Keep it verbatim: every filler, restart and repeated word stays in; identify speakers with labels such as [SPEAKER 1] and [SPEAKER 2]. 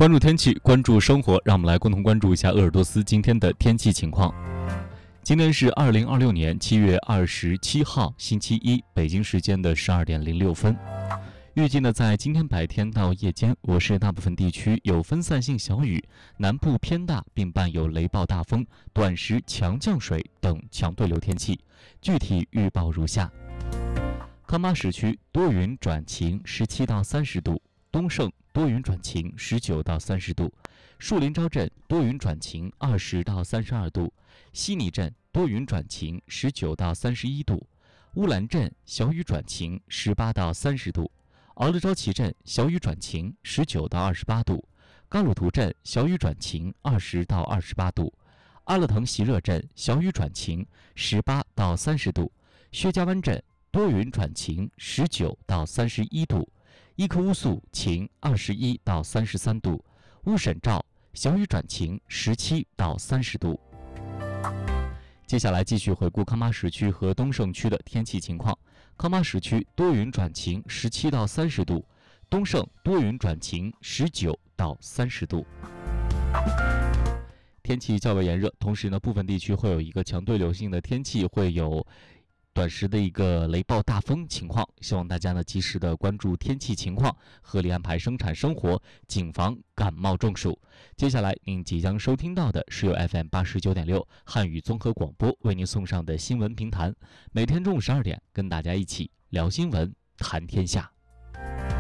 [SPEAKER 1] 关注天气，关注生活，让我们来共同关注一下鄂尔多斯今天的天气情况。今天是二零二六年七月二十七号，星期一，北京时间的十二点零六分。预计呢，在今天白天到夜间，我市大部分地区有分散性小雨，南部偏大，并伴有雷暴大风、短时强降水等强对流天气。具体预报如下：康巴市区多云转晴，十七到三十度；东胜多云转晴，十九到三十度；树林招镇多云转晴，二十到三十二度；西尼镇多云转晴，十九到三十一度；乌兰镇小雨转晴，十八到三十度；敖勒昭旗镇小雨转晴，十九到二十八度；高鲁图镇小雨转晴，二十到二十八度；阿勒腾席热镇小雨转晴，十八到三十度；薛家湾镇多云转晴，十九到三十一度；伊克乌素晴，二十一到三十三度；乌沈照小雨转晴，十七到三十度。接下来继续回顾康巴市区和东胜区的天气情况。康巴市区多云转晴，十七到三十度；东胜多云转晴，十九到三十度。天气较为炎热，同时呢，部分地区会有一个强对流性的天气，会有短时的一个雷暴大风情况。希望大家呢及时的关注天气情况，合理安排生产生活，谨防感冒中暑。接下来您即将收听到的是由 F M 八十九点六汉语综合广播为您送上的新闻评弹，每天中午十二点跟大家一起聊新闻谈天下。